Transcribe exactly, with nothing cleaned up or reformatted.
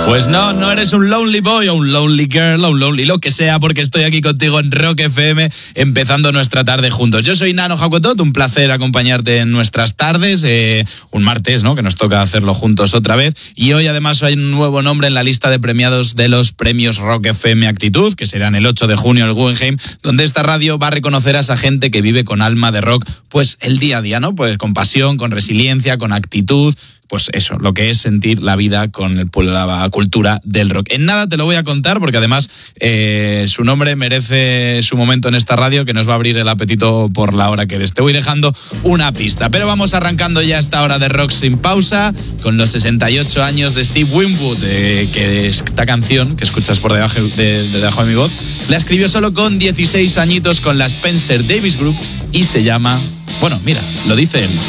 Pues no, no eres un lonely boy o un lonely girl o un lonely lo que sea, porque estoy aquí contigo en Rock F M, empezando nuestra tarde juntos. Yo soy Nano Jacotot, un placer acompañarte en nuestras tardes, eh, un martes, ¿no?, que nos toca hacerlo juntos otra vez, y hoy además hay un nuevo nombre en la lista de premiados de los premios Rock F M Actitud, que serán el ocho de junio en el Guggenheim, donde esta radio va a reconocer a esa gente que vive con alma de rock, pues el día a día, ¿no?, pues con pasión, con resiliencia, con actitud. Pues eso, lo que es sentir la vida con el, la cultura del rock. En nada te lo voy a contar, porque además eh, su nombre merece su momento en esta radio, que nos va a abrir el apetito por la hora que eres. Te voy dejando una pista, pero vamos arrancando ya esta hora de rock sin pausa, con los sesenta y ocho años de Steve Winwood, eh, que esta canción que escuchas por debajo de, de, debajo de mi voz, la escribió solo con dieciséis añitos con la Spencer Davis Group y se llama... Bueno, mira, lo dice él.